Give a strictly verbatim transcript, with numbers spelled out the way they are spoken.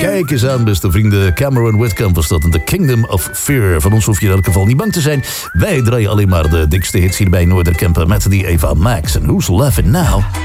Kijk eens aan, beste vrienden. Cameron Whitcomb was dat in The Kingdom of Fear. Van ons hoef je in elk geval niet bang te zijn. Wij draaien alleen maar de dikste hits hier bij Noorderkamp met die Eva Max. En Who's Laughing Now?